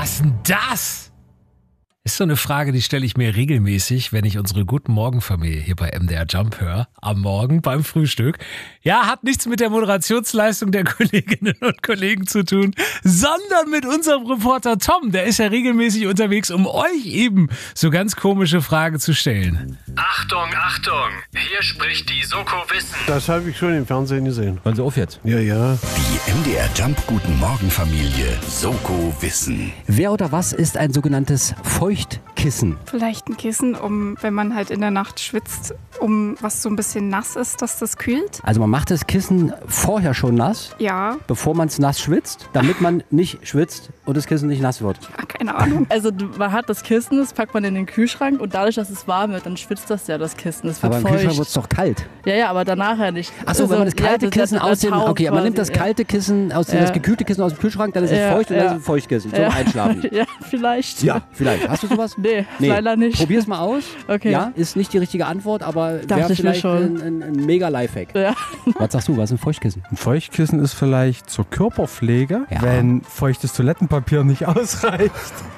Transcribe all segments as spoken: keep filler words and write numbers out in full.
Was denn das? Ist so eine Frage, die stelle ich mir regelmäßig, wenn ich unsere Guten Morgen-Familie hier bei M D R Jump höre, am Morgen beim Frühstück. Ja, hat nichts mit der Moderationsleistung der Kolleginnen und Kollegen zu tun, sondern mit unserem Reporter Tom. Der ist ja regelmäßig unterwegs, um euch eben so ganz komische Fragen zu stellen. Achtung, Achtung, hier spricht die Soko Wissen. Das habe ich schon im Fernsehen gesehen. Hören Sie auf jetzt. Ja, ja. Die M D R Jump Guten Morgen Familie Soko Wissen. Wer oder was ist ein sogenanntes Feuchtkissen? Vielleicht ein Kissen, um, wenn man halt in der Nacht schwitzt, um was so ein bisschen nass ist, dass das kühlt. Also man macht das Kissen vorher schon nass, Ja, bevor man es nass schwitzt, damit man nicht schwitzt und das Kissen nicht nass wird. ja, keine Ahnung. Also man hat das Kissen, das packt man in den Kühlschrank und dadurch, dass es warm wird, dann schwitzt das ja, das Kissen. Das wird Aber im feucht. Kühlschrank wird es doch kalt. Ja, ja, aber danach ja nicht. Achso, wenn man das kalte ja, Kissen der- der aus dem, Tau okay, man nimmt das quasi, kalte Kissen, aus dem, Ja. das gekühlte Kissen aus dem Kühlschrank, dann ist es Ja, feucht und dann ja. ist es ein Feuchtkissen zum Ja. Einschlafen. Ja, vielleicht. Ja, vielleicht. Hast du sowas? Nee, leider nicht. Probier's mal aus. Okay. Ja, ist nicht die richtige Antwort, aber Dachte wäre ich mir vielleicht schon. ein, ein, ein mega Lifehack. Ja. Was sagst du, was ist ein Feuchtkissen? Ein Feuchtkissen ist vielleicht zur Körperpflege, Ja. wenn feuchtes Toilettenpapier nicht ausreicht.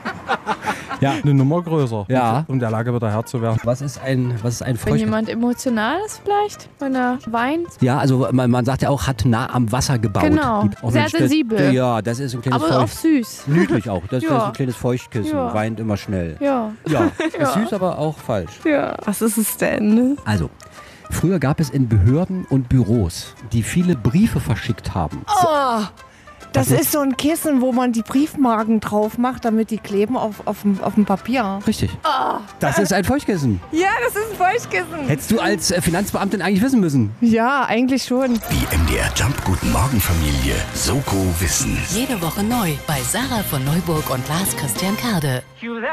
Ja. Eine Nummer größer, Ja. um der Lage wieder Herr zu werden. Was ist ein, was ist ein Wenn Feuchtkissen? jemand emotional ist vielleicht, wenn er weint. Ja, also man, man sagt ja auch, hat nah am Wasser gebaut. Genau. Die- auch Sehr wenn es- sensibel. Ja, das ist ein kleines Aber auch Feucht. süß. Niedlich auch. Das, das Ja. ist ein kleines Feuchtkissen. Ja. Weint immer schnell. Ja. Ja, Ja. ist süß, aber auch falsch. Ja. Was ist es denn? Also, früher gab es in Behörden und Büros, die viele Briefe verschickt haben. Oh, das Was ist so ein Kissen, wo man die Briefmarken drauf macht, damit die kleben auf, auf, dem, auf dem Papier. Richtig. Das ist ein Feuchtkissen. Ja, das ist ein Feuchtkissen. Hättest du als äh, Finanzbeamtin eigentlich wissen müssen. Ja, eigentlich schon. Die M D R Jump Guten Morgen Familie Soko Wissen. Jede Woche neu bei Sarah von Neuburg und Lars Christian Kade.